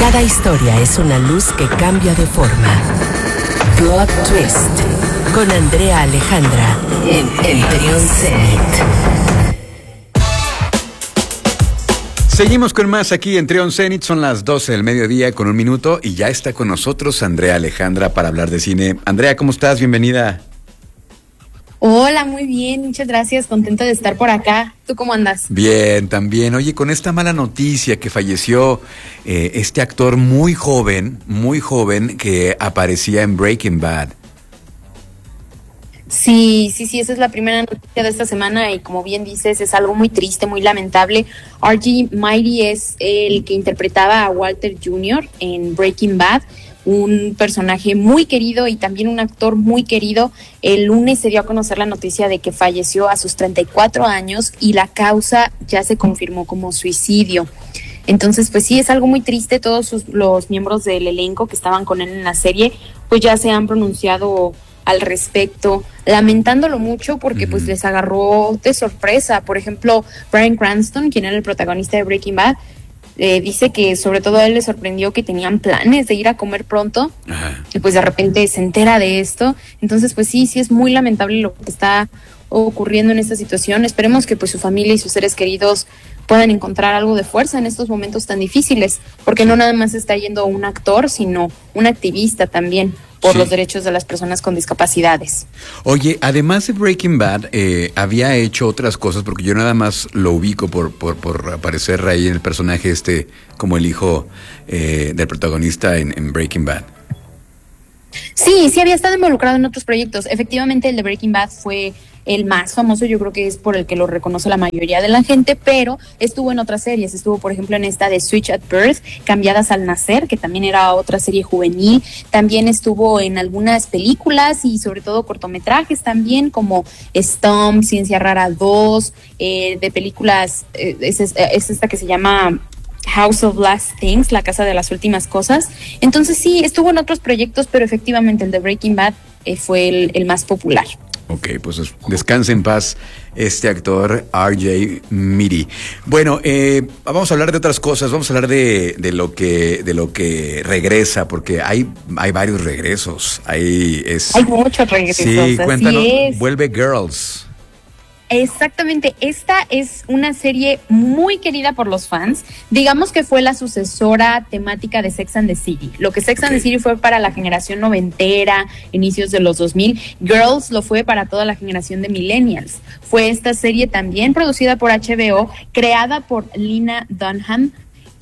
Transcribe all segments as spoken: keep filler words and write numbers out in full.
Cada historia es una luz que cambia de forma. Plot Twist con Andrea Alejandra en Entre On Zenit. Seguimos con más aquí en Entre On Zenit. Son las doce del mediodía con un minuto y ya está con nosotros Andrea Alejandra para hablar de cine. Andrea, ¿cómo estás? Bienvenida. Hola, muy bien, muchas gracias, contenta de estar por acá. ¿Tú cómo andas? Bien, también. Oye, con esta mala noticia que falleció eh, este actor muy joven, muy joven que aparecía en Breaking Bad. Sí, sí, sí, esa es la primera noticia de esta semana y como bien dices, es algo muy triste, muy lamentable. R G Mighty es el que interpretaba a Walter junior en Breaking Bad, un personaje muy querido y también un actor muy querido. El lunes se dio a conocer la noticia de que falleció a sus treinta y cuatro años y la causa ya se confirmó como suicidio. Entonces, pues sí, es algo muy triste. Todos sus, los miembros del elenco que estaban con él en la serie, pues ya se han pronunciado al respecto, lamentándolo mucho porque uh-huh. pues les agarró de sorpresa. Por ejemplo, Bryan Cranston, quien era el protagonista de Breaking Bad, Eh, dice que sobre todo a él le sorprendió que tenían planes de ir a comer pronto. Ajá. Y pues de repente se entera de esto. Entonces pues sí, sí es muy lamentable lo que está ocurriendo en esta situación. Esperemos que pues su familia y sus seres queridos puedan encontrar algo de fuerza en estos momentos tan difíciles, porque no nada más está yendo un actor, sino un activista también por sí. los derechos de las personas con discapacidades. Oye, además de Breaking Bad, eh, había hecho otras cosas, porque yo nada más lo ubico por, por, por aparecer ahí en el personaje este, como el hijo eh, del protagonista en, en Breaking Bad. Sí, sí había estado involucrado en otros proyectos. Efectivamente, el de Breaking Bad fue el más famoso, yo creo que es por el que lo reconoce la mayoría de la gente, pero estuvo en otras series, estuvo por ejemplo en esta de Switch at Birth, Cambiadas al Nacer, que también era otra serie juvenil. También estuvo en algunas películas y sobre todo cortometrajes también, como Stomp, Ciencia Rara dos, eh, de películas, eh, es, es, es esta que se llama House of Last Things, La Casa de las Últimas Cosas. Entonces sí, estuvo en otros proyectos, pero efectivamente el de Breaking Bad eh, fue el, el más popular. Ok, pues descanse en paz este actor R J Mighty. Bueno, eh, vamos a hablar de otras cosas, vamos a hablar de, de lo que de lo que regresa, porque hay hay varios regresos. Hay es hay muchos regresos. Sí, cuéntanos. Es. Vuelve Girls. Exactamente, esta es una serie muy querida por los fans. Digamos que fue la sucesora temática de Sex and the City. Lo que Sex okay. and the City fue para la generación noventera, inicios de los dos mil, Girls lo fue para toda la generación de millennials. Fue esta serie también producida por H B O, creada por Lena Dunham,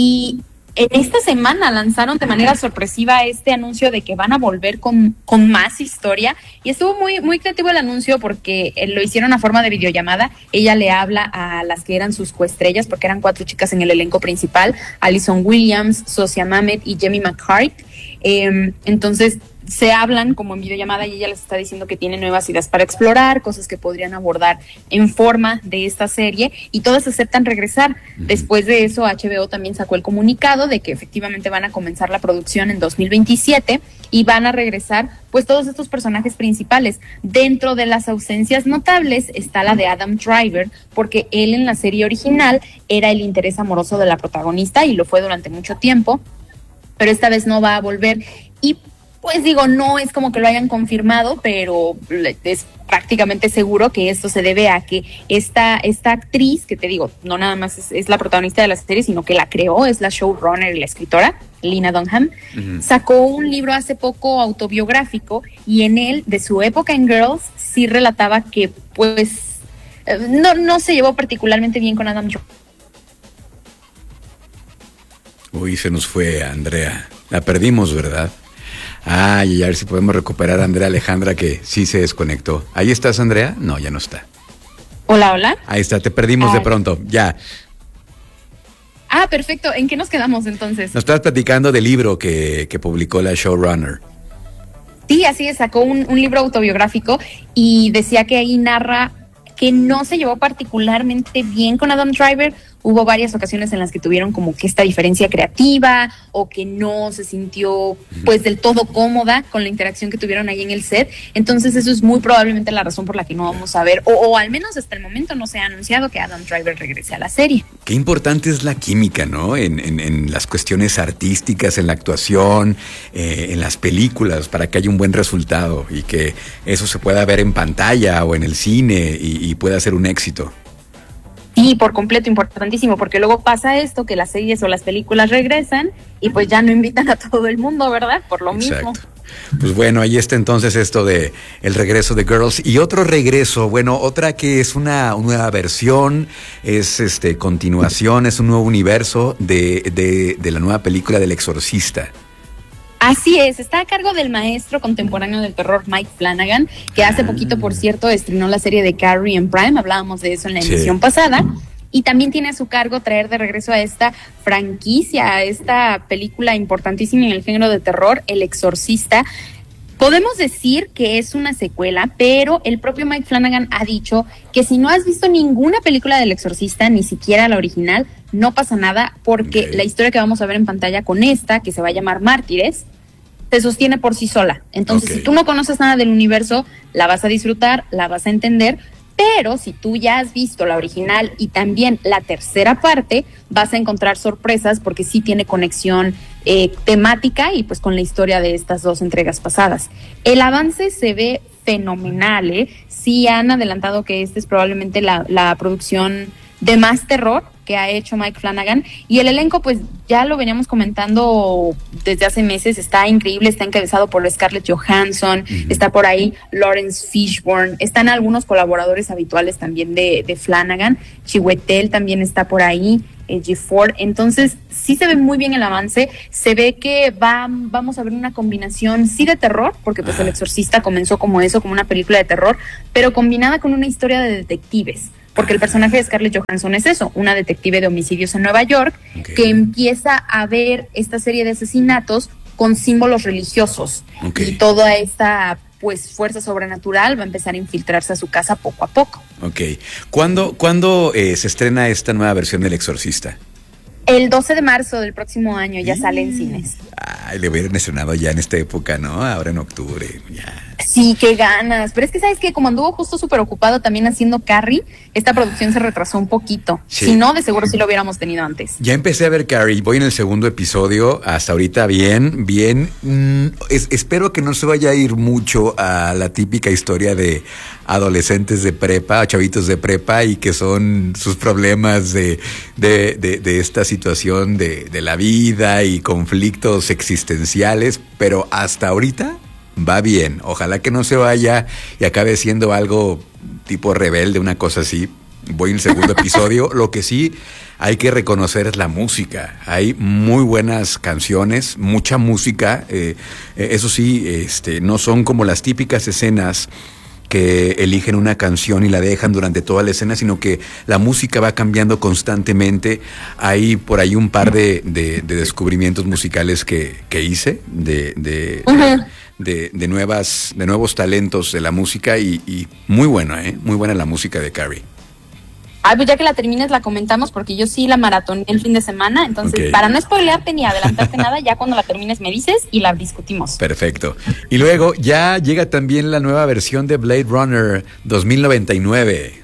y en esta semana lanzaron de manera sorpresiva este anuncio de que van a volver con, con más historia, y estuvo muy, muy creativo el anuncio porque lo hicieron a forma de videollamada. Ella le habla a las que eran sus coestrellas, porque eran cuatro chicas en el elenco principal: Alison Williams, Sosia Mamet y Jamie McHart. Eh, entonces se hablan como en videollamada y ella les está diciendo que tiene nuevas ideas para explorar, cosas que podrían abordar en forma de esta serie, y todas aceptan regresar. Uh-huh. Después de eso, H B O también sacó el comunicado de que efectivamente van a comenzar la producción en dos mil veintisiete y van a regresar pues todos estos personajes principales. Dentro de las ausencias notables está la de Adam Driver, porque él en la serie original era el interés amoroso de la protagonista y lo fue durante mucho tiempo, pero esta vez no va a volver. Y pues digo, no es como que lo hayan confirmado, pero es prácticamente seguro que esto se debe a que esta, esta actriz, que te digo, no nada más es, es la protagonista de la serie, sino que la creó, es la showrunner y la escritora, Lena Dunham, uh-huh. sacó un libro hace poco autobiográfico, y en él, de su época en Girls, sí relataba que pues no, no se llevó particularmente bien con Adam Driver. Uy, se nos fue Andrea, la perdimos, ¿verdad? Ay, y a ver si podemos recuperar a Andrea Alejandra, que sí se desconectó. ¿Ahí estás, Andrea? No, ya no está. Hola, hola. Ahí está, te perdimos Ay. de pronto, ya. Ah, perfecto. ¿En qué nos quedamos entonces? Nos estabas platicando del libro que, que publicó la showrunner. Sí, así es, sacó un, un libro autobiográfico y decía que ahí narra que no se llevó particularmente bien con Adam Driver. hubo varias ocasiones en las que tuvieron como que esta diferencia creativa o que no se sintió pues del todo cómoda con la interacción que tuvieron ahí en el set. Entonces eso es muy probablemente la razón por la que no vamos a ver, o, o al menos hasta el momento no se ha anunciado que Adam Driver regrese a la serie. Qué importante es la química, ¿no? En, en, en las cuestiones artísticas, en la actuación, eh, en las películas, para que haya un buen resultado y que eso se pueda ver en pantalla o en el cine y, y pueda ser un éxito. Sí, por completo, importantísimo, porque luego pasa esto, que las series o las películas regresan y pues ya no invitan a todo el mundo, ¿verdad? Por lo Exacto. mismo. Pues bueno, ahí está entonces esto de el regreso de Girls. Y otro regreso, bueno, otra que es una nueva versión, es este continuación, es un nuevo universo de, de, de la nueva película del Exorcista. Así es, está a cargo del maestro contemporáneo del terror Mike Flanagan, que hace poquito, por cierto, estrenó la serie de Carrie en Prime, hablábamos de eso en la Sí. emisión pasada, y también tiene a su cargo traer de regreso a esta franquicia, a esta película importantísima en el género de terror, El Exorcista. Podemos decir que es una secuela, pero el propio Mike Flanagan ha dicho que si no has visto ninguna película del Exorcista, ni siquiera la original, no pasa nada, porque Okay. la historia que vamos a ver en pantalla con esta, que se va a llamar Mártires, se sostiene por sí sola. Entonces, Okay. si tú no conoces nada del universo, la vas a disfrutar, la vas a entender, pero si tú ya has visto la original y también la tercera parte, vas a encontrar sorpresas porque sí tiene conexión eh, temática y pues con la historia de estas dos entregas pasadas. El avance se ve fenomenal, ¿eh? Sí han adelantado que esta es probablemente la, la producción de más terror que ha hecho Mike Flanagan, y el elenco pues ya lo veníamos comentando desde hace meses, está increíble, está encabezado por Scarlett Johansson, uh-huh. está por ahí Lawrence Fishburne, están algunos colaboradores habituales también de, de Flanagan, Chiwetel también está por ahí, eh, G cuatro, entonces sí se ve muy bien el avance, se ve que va, vamos a ver una combinación sí de terror, porque pues El Exorcista comenzó como eso, como una película de terror, pero combinada con una historia de detectives. Porque el personaje de Scarlett Johansson es eso, una detective de homicidios en Nueva York, okay. que empieza a ver esta serie de asesinatos con símbolos religiosos. Okay. Y toda esta pues fuerza sobrenatural va a empezar a infiltrarse a su casa poco a poco. Ok. ¿Cuándo, ¿cuándo eh, se estrena esta nueva versión del Exorcista? El doce de marzo del próximo año ya sale en cines. Ay, le hubieran estrenado ya en esta época, ¿no? Ahora en octubre, ya. Sí, qué ganas. Pero es que, ¿sabes qué? Como anduvo justo súper ocupado también haciendo Carrie, esta producción se retrasó un poquito. Sí. Si no, de seguro sí lo hubiéramos tenido antes. Ya empecé a ver Carrie, voy en el segundo episodio, hasta ahorita bien, bien. Mm, es, espero que no se vaya a ir mucho a la típica historia de adolescentes de prepa, chavitos de prepa, y que son sus problemas de, de, de, de esta situación de, de la vida y conflictos existenciales, pero hasta ahorita va bien. Ojalá que no se vaya y acabe siendo algo tipo rebelde, una cosa así. Voy en el segundo episodio. Lo que sí hay que reconocer es la música. Hay muy buenas canciones, mucha música. Eh, eh, eso sí, este, no son como las típicas escenas que eligen una canción y la dejan durante toda la escena, sino que la música va cambiando constantemente. Hay por ahí un par de, de, de descubrimientos musicales que, que hice, de, de, uh-huh. de, de, nuevas, de nuevos talentos de la música, y, y muy buena, ¿eh? Muy buena la música de Carrie. Ay, pues ya que la termines la comentamos, porque yo sí la maratoné el fin de semana, entonces okay. para no spoilearte ni adelantarte nada, ya cuando la termines me dices y la discutimos. Perfecto. Y luego ya llega también la nueva versión de Blade Runner dos mil noventa y nueve.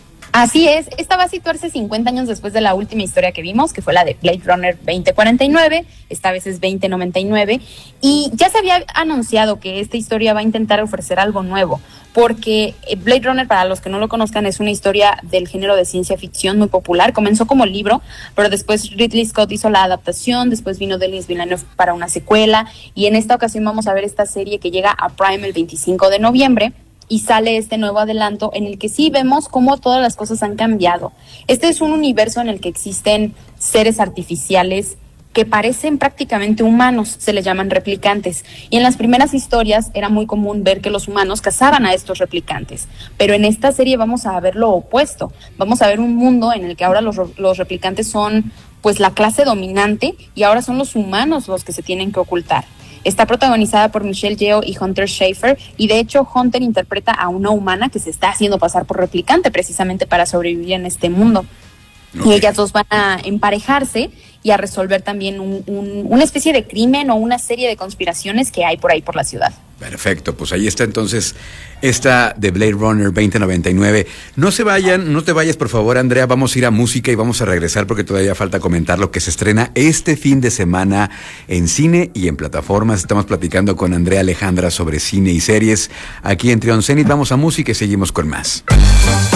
Así es, esta va a situarse cincuenta años después de la última historia que vimos, que fue la de Blade Runner veinte cuarenta y nueve, esta vez es veinte noventa y nueve, y ya se había anunciado que esta historia va a intentar ofrecer algo nuevo, porque Blade Runner, para los que no lo conozcan, es una historia del género de ciencia ficción muy popular. Comenzó como libro, pero después Ridley Scott hizo la adaptación, después vino Denis Villeneuve para una secuela, y en esta ocasión vamos a ver esta serie que llega a Prime el veinticinco de noviembre, y sale este nuevo adelanto en el que sí vemos cómo todas las cosas han cambiado. Este es un universo en el que existen seres artificiales que parecen prácticamente humanos, se les llaman replicantes. Y en las primeras historias era muy común ver que los humanos cazaban a estos replicantes. Pero en esta serie vamos a ver lo opuesto. Vamos a ver un mundo en el que ahora los, los replicantes son pues la clase dominante, y ahora son los humanos los que se tienen que ocultar. Está protagonizada por Michelle Yeoh y Hunter Schafer, y de hecho Hunter interpreta a una humana que se está haciendo pasar por replicante precisamente para sobrevivir en este mundo. Okay. Y ellas dos van a emparejarse y a resolver también un, un, una especie de crimen o una serie de conspiraciones que hay por ahí por la ciudad. Perfecto, pues ahí está entonces esta de Blade Runner veinte noventa y nueve. No se vayan, no te vayas por favor, Andrea, vamos a ir a música y vamos a regresar porque todavía falta comentar lo que se estrena este fin de semana en cine y en plataformas. Estamos platicando con Andrea Alejandra sobre cine y series aquí en Trion Zenith. Vamos a música y seguimos con más.